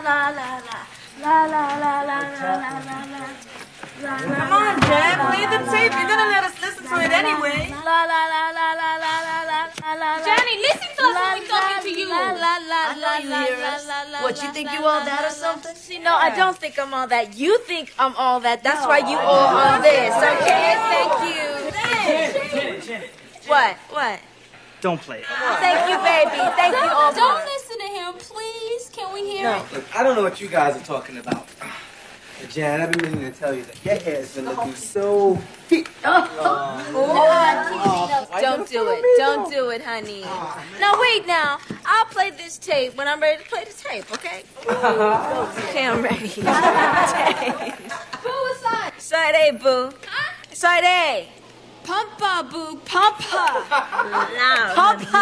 la la la la la la la la la la. Come on, Jen, play the tape. You're gonna let us listen to it anyway. La la la la la la la la la. Johnny, listen to us when we're talking to you. I know you hear us. What, you think you all that or something? See, no, I don't think I'm all that. You think I'm all that. That's why you all on this, okay? Thank you. What? What? Don't play it. Thank you, baby. Thank you all. Don't listen to him, please. Can we hear it? Look, I don't know what you guys are talking about. But Jan, I've been meaning to tell you that your hair is going to be so... Don't do it. Don't do it, honey. Now, wait now. I'll play this tape when I'm ready to play the tape, okay? Okay, I'm ready. Boo, what's up? Side A, boo. Huh? Side A. Pumpa, boo, pumpa. Now. Pumpa.